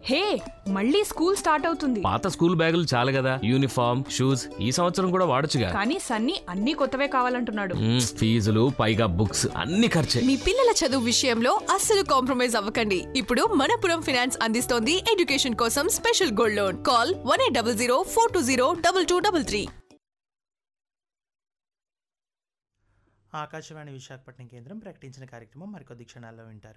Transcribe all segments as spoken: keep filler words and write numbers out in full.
హే, మళ్ళీ school start అవుతుంది. పాత స్కూల్ బ్యాగులు చాలు కదా, యూనిఫామ్ షూస్ ఈ సంవత్సరం కూడా వాడొచ్చుగా. కానీ సన్నీ అన్ని కొత్తవే కావాలంటున్నాడు. మ్మ్, ఫీజులు పైగా బుక్స్ అన్ని ఖర్చే. మీ పిల్లల చదువు విషయంలో అస్సలు కాంప్రమైజ్ అవ్వకండి. ఇప్పుడు మనపురం ఫైనాన్స్ అందిస్తోంది ఎడ్యుకేషన్ కోసం special gold loan. Call one eight double zero four two zero double two double three. Akashvani Visakhapatnam కేంద్రం ప్రకటించిన కార్యక్రమం మరికొద్ది క్షణాల్లో వింటారు.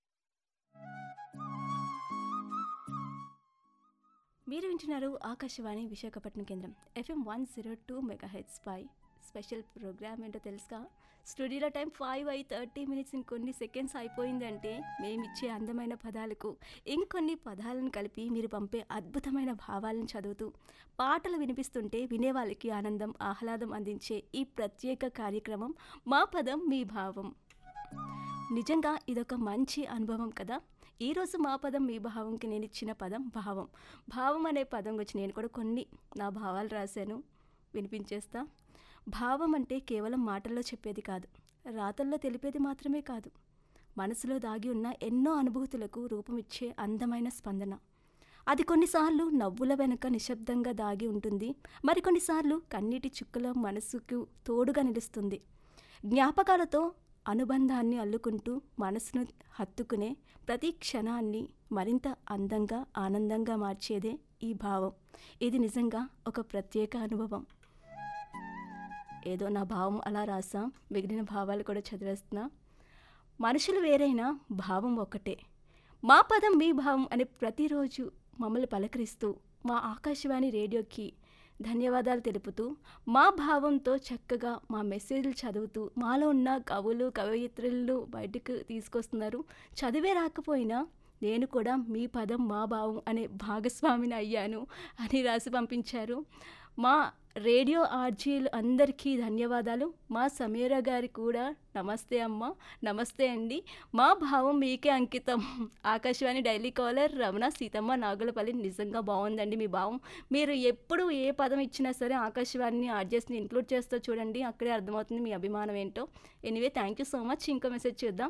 మీరు వింటున్నారు ఆకాశవాణి విశాఖపట్నం కేంద్రం FM one zero two mega heads పై. స్పెషల్ ప్రోగ్రామ్ ఏంటో తెలుసుగా. స్టూడియోలో టైం ఫైవ్ అయి థర్టీ మినిట్స్ ఇంకొన్ని సెకండ్స్ అయిపోయిందంటే మేమిచ్చే అందమైన పదాలకు ఇంకొన్ని పదాలను కలిపి మీరు పంపే అద్భుతమైన భావాలను చదువుతూ పాటలు వినిపిస్తుంటే వినేవాళ్ళకి ఆనందం ఆహ్లాదం అందించే ఈ ప్రత్యేక కార్యక్రమం మా పదం మీ భావం. నిజంగా ఇదొక మంచి అనుభవం కదా. ఈరోజు మా పదం మీ భావంకి నేను ఇచ్చిన పదం భావం. భావం అనే పదం వచ్చి నేను కూడా కొన్ని నా భావాలు రాశాను, వినిపించేస్తా. భావం అంటే కేవలం మాటల్లో చెప్పేది కాదు, రాతల్లో తెలిపేది మాత్రమే కాదు, మనసులో దాగి ఉన్న ఎన్నో అనుభూతులకు రూపమిచ్చే అందమైన స్పందన. అది కొన్నిసార్లు నవ్వుల వెనుక నిశ్శబ్దంగా దాగి ఉంటుంది, మరికొన్నిసార్లు కన్నీటి చుక్కల మనసుకు తోడుగా నిలుస్తుంది. జ్ఞాపకాలతో అనుబంధాన్ని అల్లుకుంటూ మనసును హత్తుకునే ప్రతి క్షణాన్ని మరింత అందంగా ఆనందంగా మార్చేదే ఈ భావం. ఇది నిజంగా ఒక ప్రత్యేక అనుభవం. ఏదో నా భావం అలా రాసా, మిగిలిన భావాలు కూడా చదివేస్తున్నా. మనుషులు వేరైనా భావం ఒక్కటే. మా పదం మీ భావం అని ప్రతిరోజు మమ్మల్ని పలకరిస్తూ మా ఆకాశవాణి రేడియోకి ధన్యవాదాలు తెలుపుతూ మా భావంతో చక్కగా మా మెసేజ్లు చదువుతూ మాలో ఉన్న కవులు కవయిత్రులు బయటకు తీసుకొస్తున్నారు. చదివే రాకపోయినా నేను కూడా మీ పదం మా భావం అనే భాగస్వామిని అయ్యాను అని రాసి పంపించారు. మా రేడియో ఆర్జీలు అందరికీ ధన్యవాదాలు. మా సమీర గారి కూడా నమస్తే అమ్మ. నమస్తే అండి. మా భావం మీకే అంకితం. Akashvani daily caller Ramana Seethamma Nagulapalli. నిజంగా బాగుందండి మీ భావం. మీరు ఎప్పుడు ఏ పదం ఇచ్చినా సరే ఆకాశవాణిని ఆర్జెస్ని ఇంక్లూడ్ చేస్తూ చూడండి, అక్కడే అర్థమవుతుంది మీ అభిమానం ఏంటో. Anyway thank you so much. ఇంకో మెసేజ్ చూద్దాం.